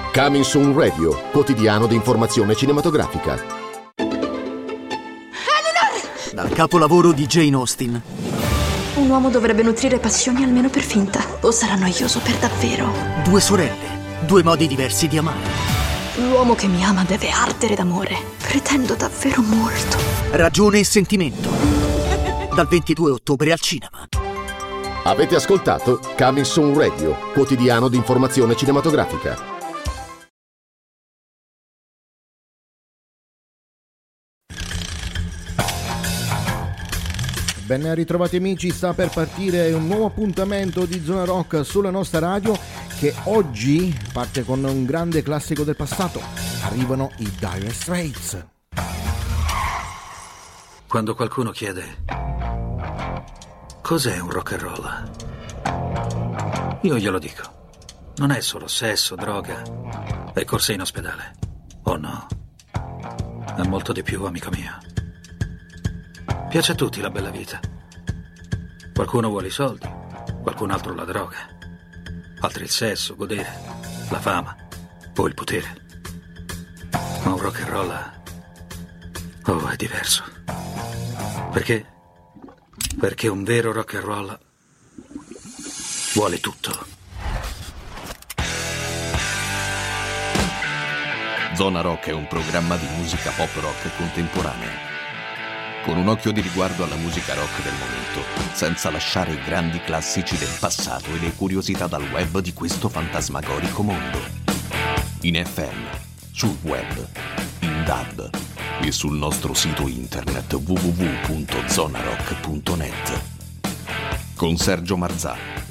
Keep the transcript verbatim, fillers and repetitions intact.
Coming Soon Radio, quotidiano di informazione cinematografica. Eleanor! Dal capolavoro di Jane Austen. Un uomo dovrebbe nutrire passioni almeno per finta, o sarà noioso per davvero. Due sorelle, due modi diversi di amare. L'uomo che mi ama deve ardere d'amore. Pretendo davvero molto. Ragione e sentimento. Dal ventidue ottobre al cinema. Avete ascoltato Coming Soon Radio, quotidiano di informazione cinematografica. Ben ritrovati amici, sta per partire un nuovo appuntamento di Zona Rock sulla nostra radio, che oggi parte con un grande classico del passato. Arrivano i Dire Straits. Quando qualcuno chiede cos'è un rock and roll, io glielo dico. Non è solo sesso, droga e corse in ospedale. Oh no, è molto di più, amico mio. Piace a tutti la bella vita. Qualcuno vuole i soldi, qualcun altro la droga, altri il sesso, godere, la fama o il potere. Ma un rock and roll, oh, è diverso. Perché? Perché un vero rock and roll vuole tutto. Zona Rock è un programma di musica pop rock contemporanea, con un occhio di riguardo alla musica rock del momento, senza lasciare i grandi classici del passato e le curiosità dal web di questo fantasmagorico mondo. In F M, sul web, in D A B e sul nostro sito internet w w w punto zonarock punto net. Con Sergio Marzà,